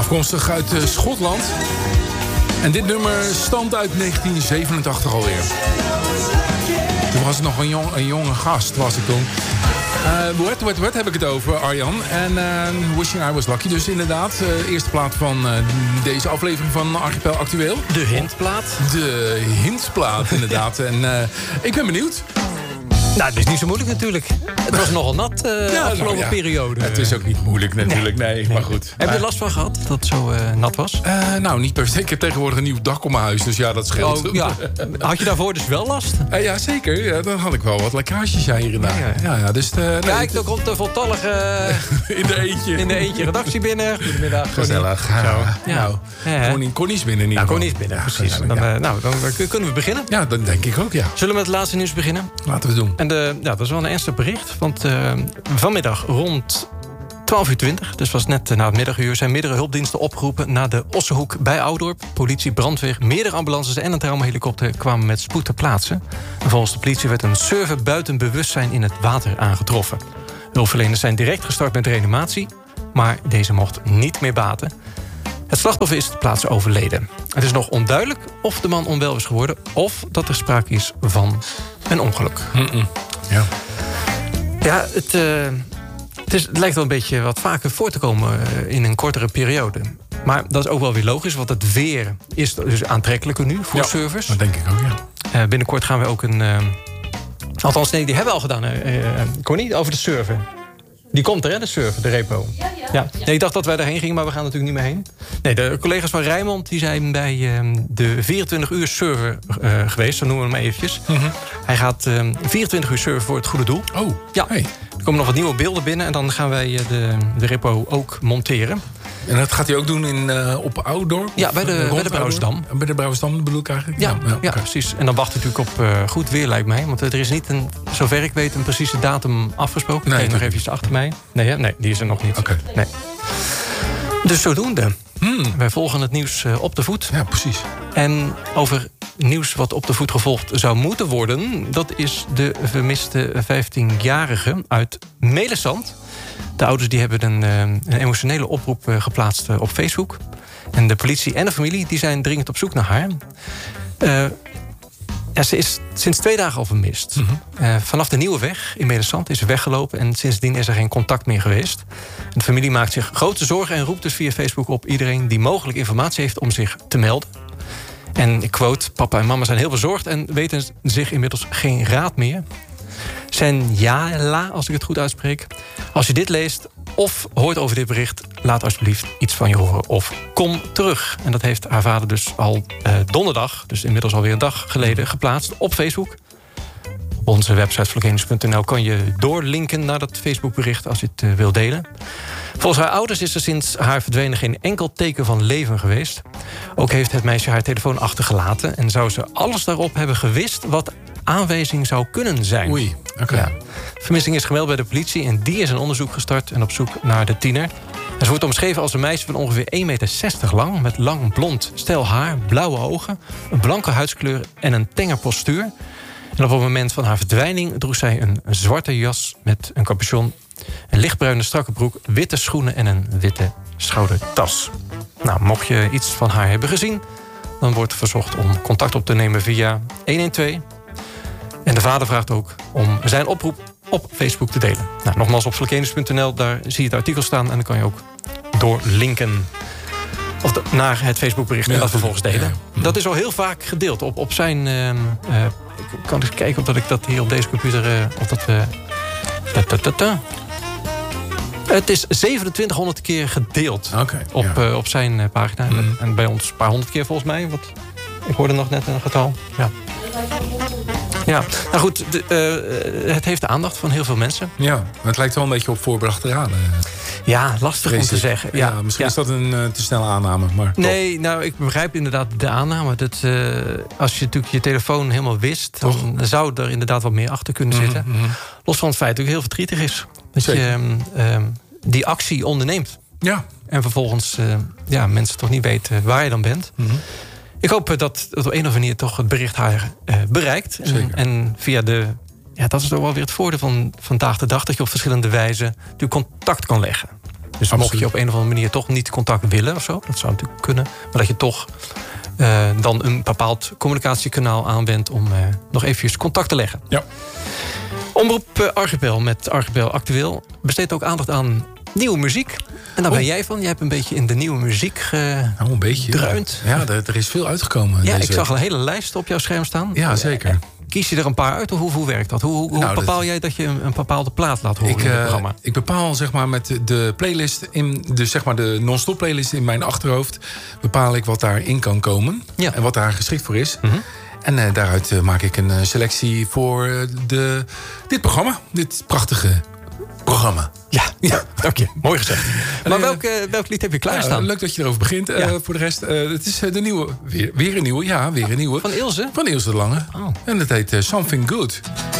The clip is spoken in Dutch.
Afkomstig uit Schotland. En dit nummer stamt uit 1987 alweer. Toen was ik nog een jonge gast, was ik toen. What heb ik het over, Arjan. En Wishing I Was Lucky. Dus inderdaad, eerste plaat van deze aflevering van Archipel Actueel. De hintplaat. De hintplaat, inderdaad. En ik ben benieuwd. Nou, het is niet zo moeilijk natuurlijk. Het was nogal nat de afgelopen periode. Het is ook niet moeilijk natuurlijk, nee. Maar goed. Heb je er last van gehad dat het zo nat was? Nou, niet per se. Ik heb tegenwoordig een nieuw dak op mijn huis, dus ja, dat scheelt. Oh, ja. Had je daarvoor dus wel last? Ja, zeker. Ja, dan had ik wel wat lekkages hier en daar. Ja, dus kijk, dan komt de voltallige... in de eentje redactie binnen. Goedemiddag. Gezellig. Connie is binnen niet. Connie is binnen, precies. Dan kunnen we beginnen. Ja, dat denk ik ook, ja. Zullen we met het laatste nieuws beginnen? Laten we doen. En dat is wel een ernstig bericht. Want vanmiddag rond 12:20, dus was net na het middaguur... zijn meerdere hulpdiensten opgeroepen naar de Ossenhoek bij Oudorp. Politie, brandweer, meerdere ambulances en een traumahelikopter kwamen met spoed ter plaatse. En volgens de politie werd een surfer buiten bewustzijn in het water aangetroffen. Hulpverleners zijn direct gestart met reanimatie, maar deze mocht niet meer baten. Het slachtoffer is ter plaatse overleden. Het is nog onduidelijk of de man onwel is geworden... of dat er sprake is van een ongeluk. Ja, het lijkt wel een beetje wat vaker voor te komen in een kortere periode. Maar dat is ook wel weer logisch, want het weer is dus aantrekkelijker nu voor surfers. Dat denk ik ook, ja. Binnenkort gaan we ook een... althans, nee, die hebben we al gedaan, Connie, over de surfen. Die komt er, hè, de surfen, de repo. Ja. Nee, ik dacht dat wij daarheen gingen, maar we gaan natuurlijk niet meer heen. Nee, de collega's van Rijnmond die zijn bij de 24 uur surfer geweest. Zo noemen we hem eventjes. Hij gaat 24 uur surfen voor het goede doel. Oh, ja. Hey. Er komen nog wat nieuwe beelden binnen... en dan gaan wij de repo ook monteren. En dat gaat hij ook doen op Oudorp? Ja, bij de Brouwersdam. Bij de Brouwersdam bedoel ik eigenlijk? Ja, precies. En dan wacht hij natuurlijk op goed weer, lijkt mij. Want er is niet, zover ik weet, een precieze datum afgesproken. Nee, kijk nog even achter mij. Nee, die is er nog niet. Okay. Nee. Dus zodoende. Wij volgen het nieuws op de voet. Ja, precies. En over nieuws wat op de voet gevolgd zou moeten worden... dat is de vermiste 15-jarige uit Melensand. De ouders die hebben een emotionele oproep geplaatst op Facebook. En de politie en de familie die zijn dringend op zoek naar haar. Ze is sinds 2 dagen al vermist. Vanaf de Nieuwe Weg in Melensand is ze weggelopen... en sindsdien is er geen contact meer geweest. De familie maakt zich grote zorgen en roept dus via Facebook op... iedereen die mogelijk informatie heeft om zich te melden. En ik quote, papa en mama zijn heel bezorgd... en weten zich inmiddels geen raad meer. Senjala, als ik het goed uitspreek. Als je dit leest of hoort over dit bericht... laat alsjeblieft iets van je horen of kom terug. En dat heeft haar vader dus al donderdag... dus inmiddels alweer een dag geleden geplaatst op Facebook. Op onze website vloggenus.nl kan je doorlinken naar dat Facebookbericht... als je het wil delen. Volgens haar ouders is er sinds haar verdwenen geen enkel teken van leven geweest. Ook heeft het meisje haar telefoon achtergelaten... en zou ze alles daarop hebben gewist... wat aanwijzing zou kunnen zijn. Oei, oké. Ja. Vermissing is gemeld bij de politie en die is een onderzoek gestart... en op zoek naar de tiener. En ze wordt omschreven als een meisje van ongeveer 1,60 meter lang... met lang blond stijl haar, blauwe ogen, een blanke huidskleur... en een tenger postuur. En op het moment van haar verdwijning droeg zij een zwarte jas... met een capuchon, een lichtbruine strakke broek... witte schoenen en een witte schoudertas. Nou, mocht je iets van haar hebben gezien... dan wordt verzocht om contact op te nemen via 112... En de vader vraagt ook om zijn oproep op Facebook te delen. Nou, nogmaals op vloggenus.nl, daar zie je het artikel staan... en dan kan je ook doorlinken naar het Facebookbericht en dat vervolgens delen. Ja. Dat is al heel vaak gedeeld op zijn... ik kan eens kijken of dat ik dat hier op deze computer... Het is 2700 keer gedeeld op zijn pagina. En bij ons een paar honderd keer volgens mij. Want ik hoorde nog net een getal. Ja, nou goed, het heeft de aandacht van heel veel mensen. Ja, maar het lijkt wel een beetje op voorbedacht eraan. Ja, lastig om te zeggen. Ja, misschien is dat een te snelle aanname. Maar nee, nou, ik begrijp inderdaad de aanname. Dat, als je natuurlijk je telefoon helemaal wist... dan zou er inderdaad wat meer achter kunnen zitten. Los van het feit dat het heel verdrietig is. Dat je die actie onderneemt. Ja. En vervolgens mensen toch niet weten waar je dan bent. Ik hoop dat op een of andere manier toch het bericht haar bereikt. En via dat is toch wel weer het voordeel van vandaag de dag... dat je op verschillende wijzen contact kan leggen. Dus mocht je op een of andere manier toch niet contact willen of zo... dat zou natuurlijk kunnen, maar dat je toch dan een bepaald communicatiekanaal aanwendt... om nog eventjes contact te leggen. Ja. Omroep Archipel met Archipel Actueel besteedt ook aandacht aan nieuwe muziek. En daar ben jij van. Jij hebt een beetje in de nieuwe muziek gedruind. Ja, er is veel uitgekomen. Ja, ik zag een hele lijst op jouw scherm staan. Ja, zeker. Kies je er een paar uit of hoe werkt dat? Hoe bepaal jij dat je een bepaalde plaat laat horen in het programma? Ik bepaal zeg maar met de playlist, de non-stop playlist in mijn achterhoofd... bepaal ik wat daarin kan komen en wat daar geschikt voor is. Mm-hmm. En daaruit maak ik een selectie voor dit programma. Dit prachtige programma. Ja, dank je. Mooi gezegd. Maar welk lied heb je klaarstaan? Leuk dat je erover begint. Voor de rest, het is de nieuwe. Weer een nieuwe. Ja, weer een nieuwe. Van Ilse? Van Ilse de Lange. Oh. En het heet Something Good.